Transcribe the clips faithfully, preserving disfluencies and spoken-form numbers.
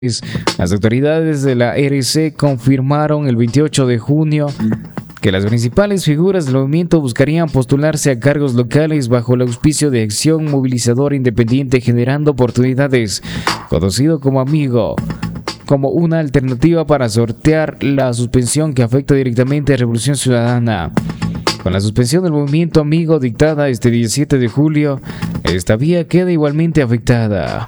Las autoridades de la R C confirmaron el veintiocho de junio que las principales figuras del movimiento buscarían postularse a cargos locales bajo el auspicio de Acción Movilizadora Independiente Generando Oportunidades, conocido como Amigo, como una alternativa para sortear la suspensión que afecta directamente a Revolución Ciudadana. Con la suspensión del movimiento Amigo dictada este diecisiete de julio, esta vía queda igualmente afectada.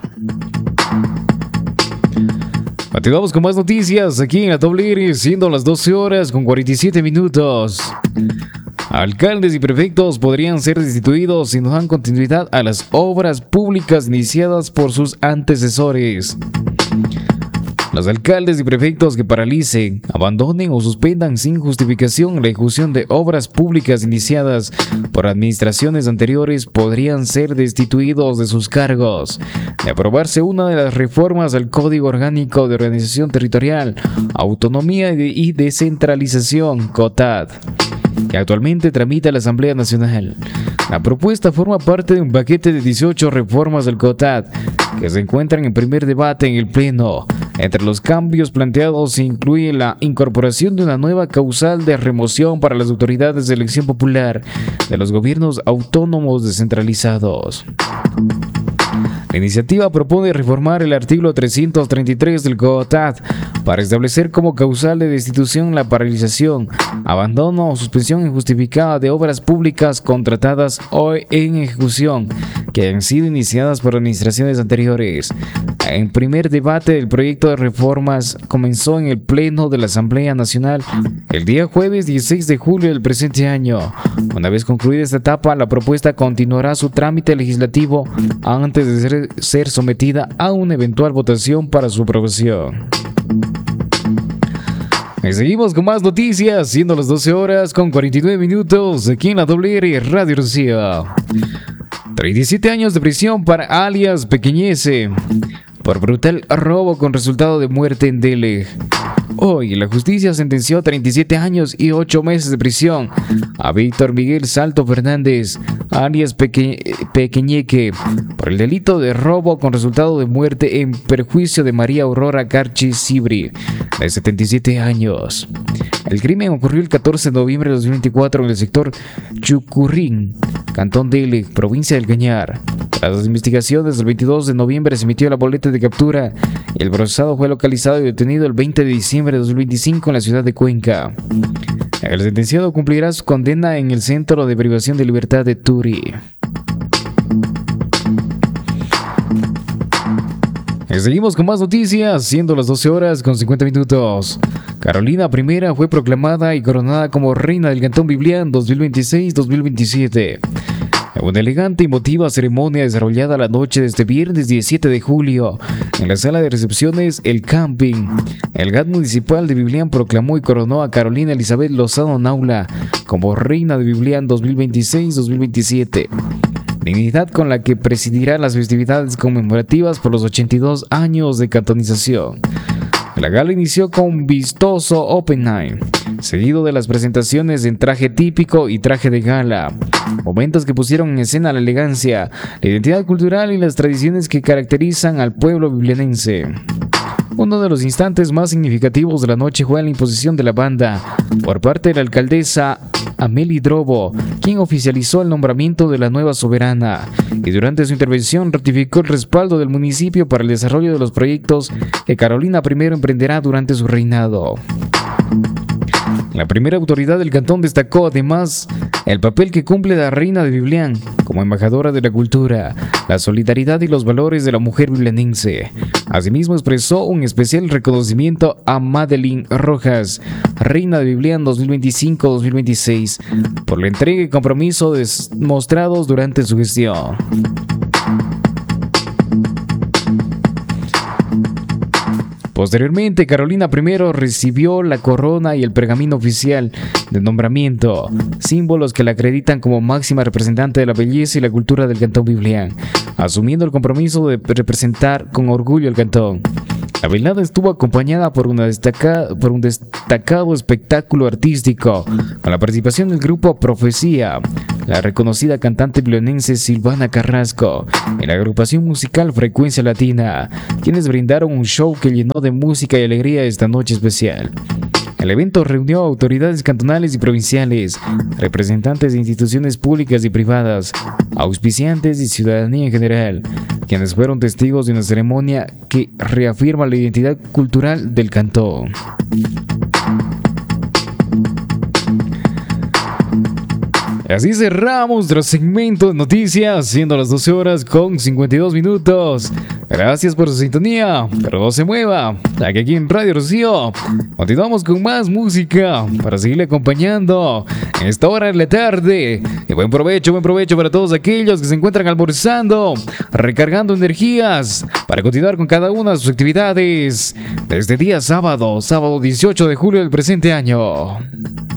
Continuamos con más noticias aquí en la Doble R, siendo las doce horas con cuarenta y siete minutos. Alcaldes y prefectos podrían ser destituidos si no dan continuidad a las obras públicas iniciadas por sus antecesores. Los alcaldes y prefectos que paralicen, abandonen o suspendan sin justificación la ejecución de obras públicas iniciadas por administraciones anteriores podrían ser destituidos de sus cargos. De aprobarse una de las reformas al Código Orgánico de Organización Territorial, Autonomía y Descentralización, COTAD, que actualmente tramita la Asamblea Nacional. La propuesta forma parte de un paquete de dieciocho reformas del COTAD que se encuentran en primer debate en el Pleno. Entre los cambios planteados se incluye la incorporación de una nueva causal de remoción para las autoridades de elección popular de los gobiernos autónomos descentralizados. La iniciativa propone reformar el artículo trescientos treinta y tres del COTAD para establecer como causal de destitución la paralización, abandono o suspensión injustificada de obras públicas contratadas o en ejecución que han sido iniciadas por administraciones anteriores. En primer debate del proyecto de reformas comenzó en el Pleno de la Asamblea Nacional el día jueves dieciséis de julio del presente año. Una vez concluida esta etapa, la propuesta continuará su trámite legislativo antes de ser, ser sometida a una eventual votación para su aprobación. Y seguimos con más noticias, siendo las doce horas con cuarenta y nueve minutos aquí en la Doble R Radio Rocío. treinta y siete años de prisión para alias Pequeñece por brutal robo con resultado de muerte en Dele. Hoy la justicia sentenció treinta y siete años y ocho meses de prisión a Víctor Miguel Salto Fernández, alias Peque, Pequeñeque, por el delito de robo con resultado de muerte en perjuicio de María Aurora Carchi Cibri, de setenta y siete años. El crimen ocurrió el catorce de noviembre de dos mil veinticuatro en el sector Chucurrín, Cantón Dele, provincia del Cañar. Tras las investigaciones, el veintidós de noviembre se emitió la boleta de captura y el procesado fue localizado y detenido el veinte de diciembre de dos mil veinticinco en la ciudad de Cuenca. El sentenciado cumplirá su condena en el Centro de Privación de Libertad de Turi. Y seguimos con más noticias, siendo las doce horas con cincuenta minutos. Carolina I fue proclamada y coronada como reina del Cantón Biblián dos mil veintiséis dos mil veintisiete. Una elegante y emotiva ceremonia desarrollada la noche de este viernes diecisiete de julio en la sala de recepciones El Camping. El G A T municipal de Biblián proclamó y coronó a Carolina Elizabeth Lozano Naula como reina de Biblián dos mil veintiséis dos mil veintisiete. Dignidad con la que presidirá las festividades conmemorativas por los ochenta y dos años de cantonización. La gala inició con un vistoso open night, seguido de las presentaciones en traje típico y traje de gala, momentos que pusieron en escena la elegancia, la identidad cultural y las tradiciones que caracterizan al pueblo biblianense. Uno de los instantes más significativos de la noche fue la imposición de la banda por parte de la alcaldesa Amelie Drobo, quien oficializó el nombramiento de la nueva soberana y durante su intervención ratificó el respaldo del municipio para el desarrollo de los proyectos que Carolina I emprenderá durante su reinado. La primera autoridad del cantón destacó además el papel que cumple la reina de Biblián como embajadora de la cultura, la solidaridad y los valores de la mujer biblianense. Asimismo expresó un especial reconocimiento a Madeline Rojas, reina de Biblián dos mil veinticinco dos mil veintiséis, por la entrega y compromiso demostrados durante su gestión. Posteriormente, Carolina I recibió la corona y el pergamino oficial de nombramiento, símbolos que la acreditan como máxima representante de la belleza y la cultura del Cantón Biblián, asumiendo el compromiso de representar con orgullo el cantón. La velada estuvo acompañada por, una destaca, por un destacado espectáculo artístico, con la participación del grupo Profecía, la reconocida cantante leonense Silvana Carrasco y la agrupación musical Frecuencia Latina, quienes brindaron un show que llenó de música y alegría esta noche especial. El evento reunió a autoridades cantonales y provinciales, representantes de instituciones públicas y privadas, auspiciantes y ciudadanía en general, quienes fueron testigos de una ceremonia que reafirma la identidad cultural del cantón. Así cerramos nuestro segmento de noticias, siendo las doce horas con cincuenta y dos minutos. Gracias por su sintonía, pero no se mueva, ya que aquí en Radio Rocío continuamos con más música para seguirle acompañando en esta hora de la tarde. Y buen provecho, buen provecho para todos aquellos que se encuentran almorzando, recargando energías para continuar con cada una de sus actividades desde día sábado, sábado dieciocho de julio del presente año.